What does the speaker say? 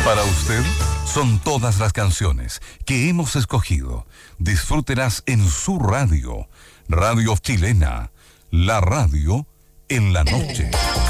Para usted son todas las canciones que hemos escogido. Disfrútelas en su radio. Radio Chilena, la radio en la noche.